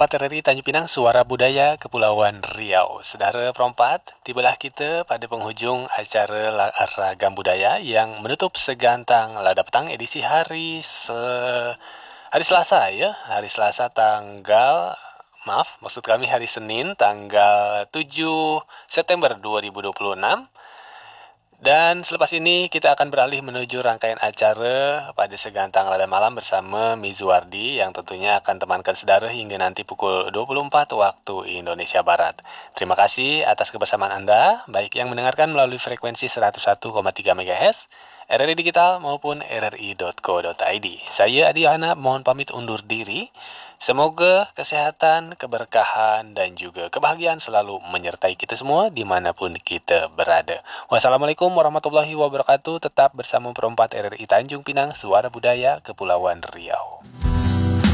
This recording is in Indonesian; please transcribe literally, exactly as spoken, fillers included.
Perempat R R I Tanjung Pinang, Suara Budaya Kepulauan Riau. Saudara Perempat, tibalah kita pada penghujung acara La- Ragam Budaya yang menutup segantang Lada Petang edisi hari se hari Selasa ya, hari Selasa tanggal maaf, maksud kami hari Senin tanggal tujuh September dua ribu dua puluh enam. Dan selepas ini kita akan beralih menuju rangkaian acara pada segantang lada malam bersama Mizuardi yang tentunya akan temankan saudara hingga nanti pukul dua puluh empat waktu Indonesia Barat. Terima kasih atas kebersamaan Anda, baik yang mendengarkan melalui frekuensi seratus satu koma tiga MHz, R R I Digital maupun r r i dot co dot i d. Saya Adi Yohana, mohon pamit undur diri. Semoga kesehatan, keberkahan, dan juga kebahagiaan selalu menyertai kita semua dimanapun kita berada. Wassalamualaikum warahmatullahi wabarakatuh. Tetap bersama Perempat R R I Tanjung Pinang, Suara Budaya Kepulauan Riau.